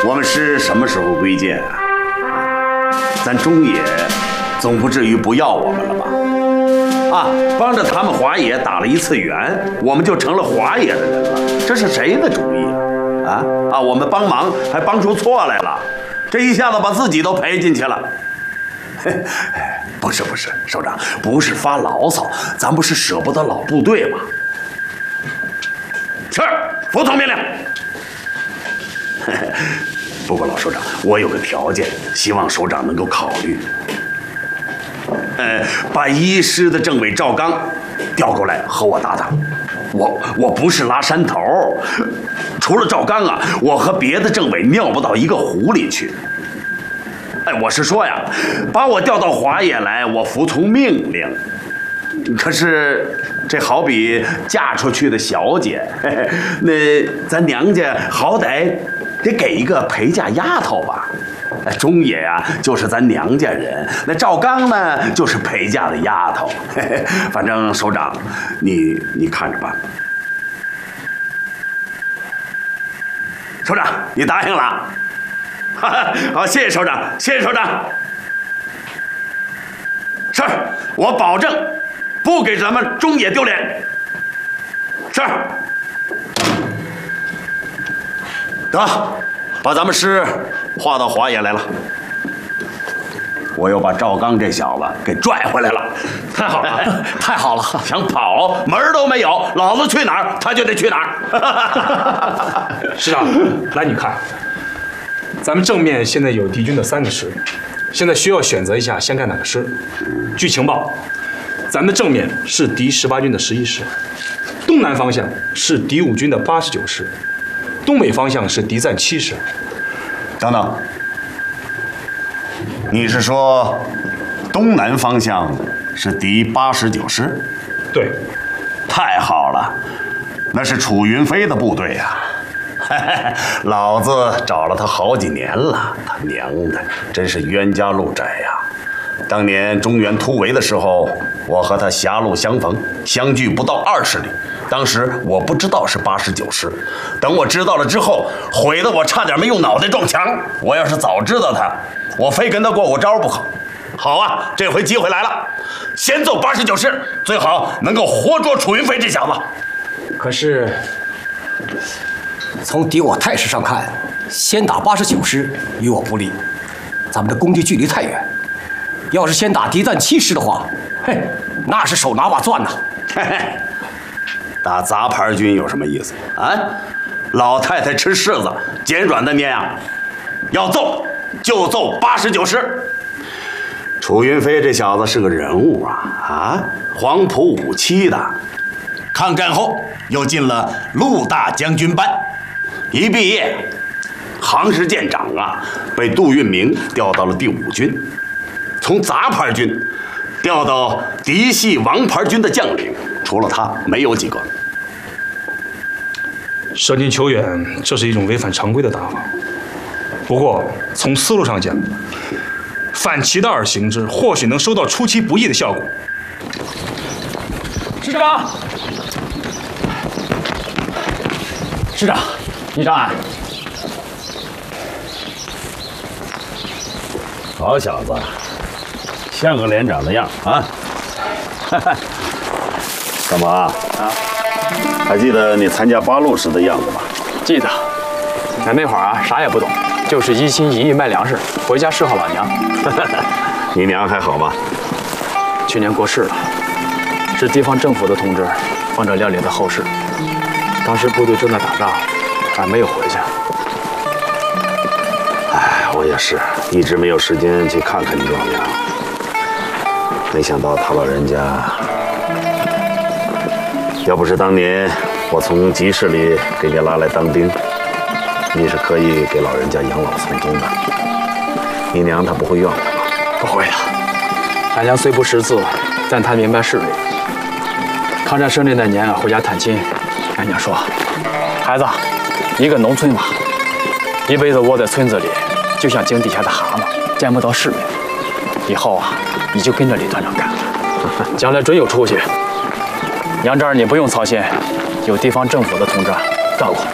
我们师什么时候归建啊？咱中野总不至于不要我们了吧？啊，帮着他们华野打了一次援，我们就成了华野的人了。这是谁的主意啊？我们帮忙还帮出错来了，这一下子把自己都赔进去了。不是，首长，不是发牢骚，咱不是舍不得老部队吗？是，服从命令。不过老首长，我有个条件，希望首长能够考虑。把一师的政委赵刚调过来和我搭档。我不是拉山头，除了赵刚啊，我和别的政委尿不到一个壶里去。我是说呀，把我调到华野来，我服从命令。可是这好比嫁出去的小姐，那咱娘家好歹得给一个陪嫁丫头吧。中野呀，就是咱娘家人，那赵刚呢，就是陪嫁的丫头。反正首长，你看着办。首长，你答应了。好，谢谢首长，谢谢首长。是，我保证不给咱们中野丢脸。是。得，把咱们师划到华野来了。我又把赵刚这小子给拽回来了。 太好了，太好了！ 想跑门儿都没有，老子去哪儿他就得去哪儿。 师长，来你看，咱们正面现在有敌军的3个师，现在需要选择一下先干哪个师。据情报，咱们的正面是敌18军的11师，东南方向是敌5军的89师，东北方向是敌暂7师。 等等，你是说东南方向是敌89师？ 对。 太好了，那是楚云飞的部队呀。老子找了他好几年了，他娘的，真是冤家路窄呀！当年中原突围的时候，我和他狭路相逢，相距不到20里。当时我不知道是89师，等我知道了之后，悔得我差点没用脑袋撞墙。我要是早知道他，我非跟他过招不可。好啊，这回机会来了，先揍89师，最好能够活捉楚云飞这小子。 可是从敌我态势上看，先打89师与我不利，咱们的攻击距离太远。要是先打敌暂7师的话，嘿，那是手拿把攥呐。 打杂牌军有什么意思啊？老太太吃柿子，捡软的捏啊！要揍就揍89师。楚云飞这小子是个人物啊！黄埔5期的，抗战后又进了陆大将军班，一毕业，航师舰长啊，被杜聿明调到了第5军，从杂牌军调到嫡系王牌军的将领，除了他没有几个。 舍近求远，这是一种违反常规的打法。不过从思路上讲，反其道而行之，或许能收到出其不意的效果。 师长，师长，你上岸。 好小子，像个连长的样啊！干嘛啊？还记得你参加八路时的样子吗？ 记得。那会儿啊，啥也不懂，就是一心一意卖粮食，回家侍候老娘。 你娘还好吗？ 去年过世了，是地方政府的通知，放着料理的后事。当时部队正在打仗，还没有回去。 我也是，一直没有时间去看看你老娘。没想到他老人家，要不是当年我从集市里给你拉来当兵，你是可以给老人家养老送终的。你娘她不会怨我吧？ 不会的，俺娘虽不识字，但她明白事理。抗战胜利那年回家探亲，俺娘说：“孩子，一个农村娃，一辈子窝在村子里，就像井底下的蛤蟆，见不到世面。以后啊，你就跟着李团长干，将来准有出息。娘这儿你不用操心，有地方政府的同志照顾。”